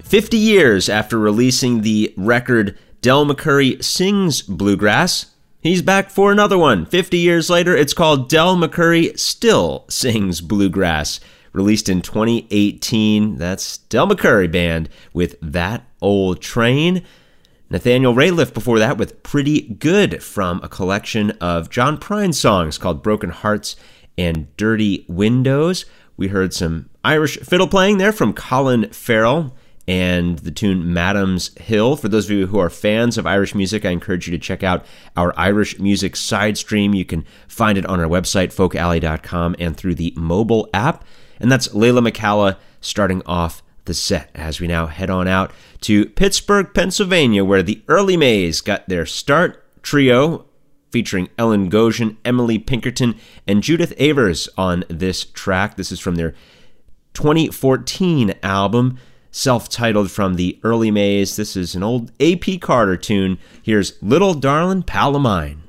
50 years after releasing the record Del McCoury Sings Bluegrass, he's back for another one. 50 years later, it's called Del McCoury Still Sings Bluegrass. Released in 2018, that's Del McCoury Band with That Old Train. Nathaniel Rateliff before that with Pretty Good from a collection of John Prine songs called Broken Hearts and Dirty Windows. We heard some Irish fiddle playing there from Colin Farrell and the tune Madam's Hill. For those of you who are fans of Irish music, I encourage you to check out our Irish music side stream. You can find it on our website, folkalley.com, and through the mobile app. And that's Layla McCalla starting off the set as we now head on out to Pittsburgh, Pennsylvania, where the Early Mays got their start. Trio featuring Ellen Goshen, Emily Pinkerton, and Judith Avers on this track. This is from their 2014 album, self-titled from the Early Mays. This is an old A.P. Carter tune. Here's Little Darlin' Pal of Mine.